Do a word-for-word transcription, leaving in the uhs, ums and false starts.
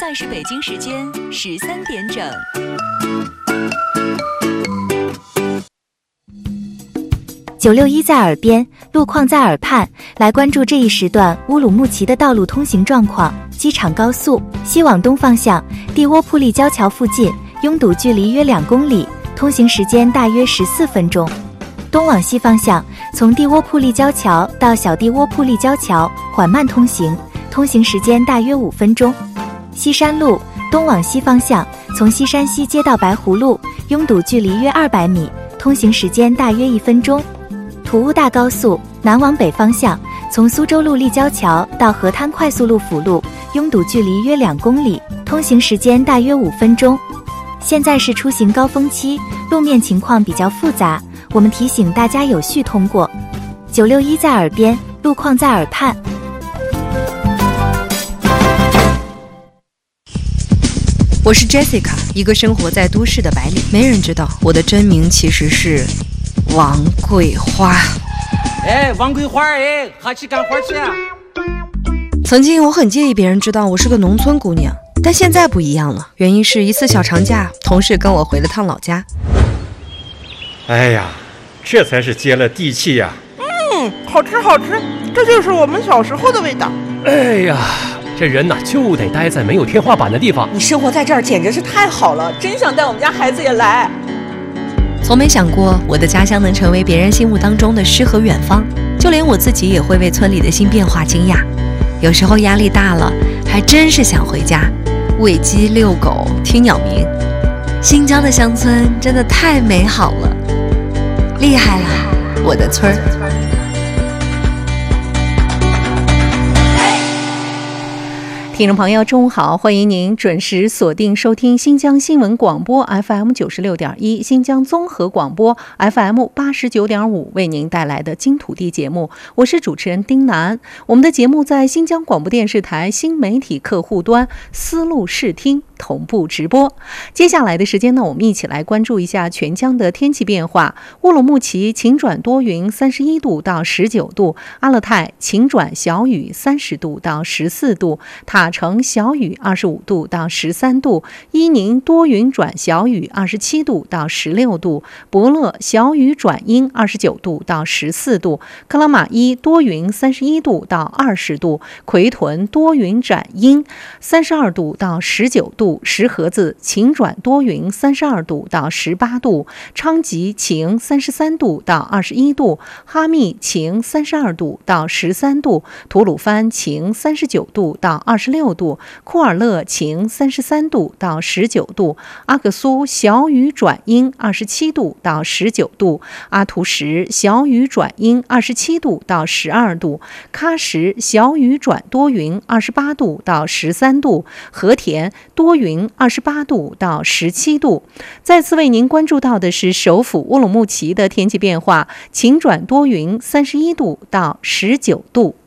在是北京时间十三点整。 九六一在耳边，路况在耳畔，来关注这一时段乌鲁木齐的道路通行状况。机场高速西往东方向，蒂窝铺立交桥附近拥堵距离约两公里，通行时间大约十四分钟。东往西方向，从蒂窝铺立交桥到小蒂窝铺立交桥缓慢通行，通行时间大约五分钟。西山路东往西方向，从西山西街到白湖路拥堵距离约二百米，通行时间大约一分钟。土乌大高速南往北方向，从苏州路立交桥到河滩快速路辅路拥堵距离约两公里，通行时间大约五分钟。现在是出行高峰期，路面情况比较复杂，我们提醒大家有序通过。九六一在耳边，路况在耳畔。 我是 Jessica， 一个生活在都市的白领。没人知道我的真名其实是王桂花。 哎，王桂花，哎，哈去干活去啊！ 曾经我很介意别人知道我是个农村姑娘，但现在不一样了。原因是一次小长假，同事跟我回了趟老家。 哎呀，这才是接了地气呀！ 嗯，好吃好吃，这就是我们小时候的味道。 哎呀，这人呐就得待在没有天花板的地方。 你生活在这儿简直是太好了，真想带我们家孩子也来。 从没想过我的家乡能成为别人心目当中的诗和远方，就连我自己也会为村里的新变化惊讶。有时候压力大了，还真是想回家，喂鸡遛狗听鸟鸣。新疆的乡村真的太美好了，厉害了我的村儿。 听众朋友中午好，欢迎您准时锁定收听新疆新闻广播 F M 九十六点一，新疆综合广播 F M 八十九点五为您带来的金土地节目，我是主持人丁楠。我们的节目在新疆广播电视台新媒体客户端思路视听同步直播。接下来的时间呢，我们一起来关注一下全疆的天气变化。乌鲁木齐晴转多云三十一度到十九度，阿勒泰晴转小雨三十度到十四度，塔城小雨二十五度到十三度，伊宁多云转小雨二十七度到十六度，博乐小雨转阴二十九度到十四度，克拉玛依多云三十一度到二十度，奎屯多云转阴三十二度到十九度，石河子晴转多云三十二度到十八度，昌吉晴三十三度到二十一度，哈密晴三十二度到十三度，吐鲁番晴三十九度到二十六度，库尔勒晴三十三度到十九度，阿克苏小雨转阴二十七度到十九度，阿图什小雨转阴二十七度到十二度，喀什小雨转多云二十八度到十三度，和田多云二十八度到十七度。再次为您关注到的是首府乌鲁木齐的天气变化，晴转多云三十一度到十九度。